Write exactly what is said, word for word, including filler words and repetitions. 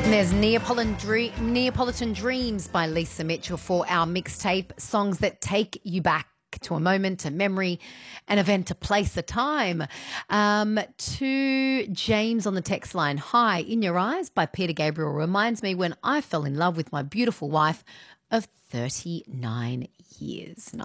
And there's Neapolitan, Dre- Neapolitan Dreams by Lisa Mitchell for our mixtape, songs that take you back to a moment, a memory, an event, a place, a time. Um, to James on the text line, hi, In Your Eyes by Peter Gabriel reminds me when I fell in love with my beautiful wife of thirty-nine years.